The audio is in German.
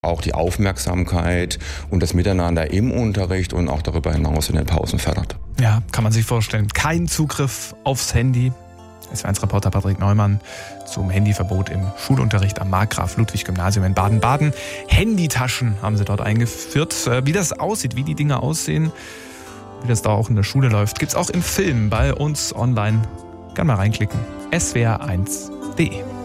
auch die Aufmerksamkeit und das Miteinander im Unterricht und auch darüber hinaus in den Pausen fördert. Ja, kann man sich vorstellen. Kein Zugriff aufs Handy. SWR1-Reporter Patrick Neumann zum Handyverbot im Schulunterricht am Markgraf-Ludwig-Gymnasium in Baden-Baden. Handytaschen haben sie dort eingeführt. Wie das aussieht, wie die Dinge aussehen, wie das da auch in der Schule läuft, gibt's auch im Film bei uns online. Gerne mal reinklicken. swr1.de